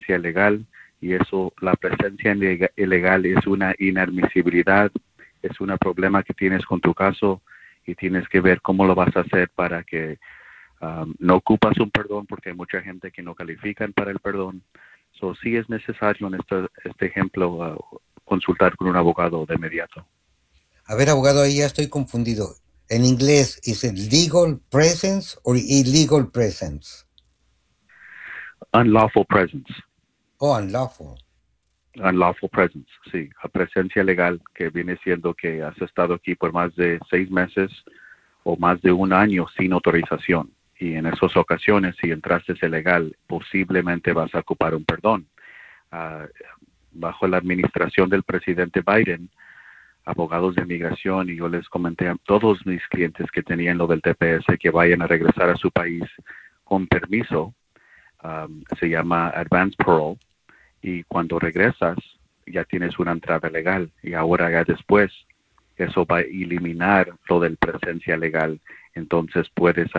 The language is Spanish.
presencia ilegal, y eso, la presencia ilegal es una inadmisibilidad, es un problema que tienes con tu caso y tienes que ver cómo lo vas a hacer para que no ocupas un perdón, porque hay mucha gente que no califican para el perdón. So, sí es necesario en este ejemplo consultar con un abogado de inmediato. A ver, abogado, ahí ya estoy confundido. En inglés, ¿es it legal presence o illegal presence? Unlawful presence. Oh, unlawful. Unlawful presence, sí. La presencia legal, que viene siendo que has estado aquí por más de 6 meses o más de un año sin autorización. Y en esas ocasiones, si entraste ilegal, posiblemente vas a ocupar un perdón. Uh, Bajo la administración del presidente Biden, abogados de inmigración, y yo les comenté a todos mis clientes que tenían lo del TPS que vayan a regresar a su país con permiso. Se llama Advance Parole, y cuando regresas ya tienes una entrada legal, y ahora ya después eso va a eliminar lo del presencia legal, entonces puedes